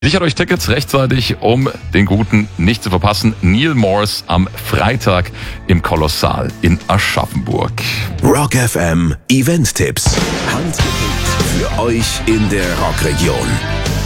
Sichert euch Tickets rechtzeitig, um den Guten nicht zu verpassen. Neil Morse am Freitag im Kolossal in Aschaffenburg. Rock FM Event-Tipps. Handgepickt für euch in der Rockregion.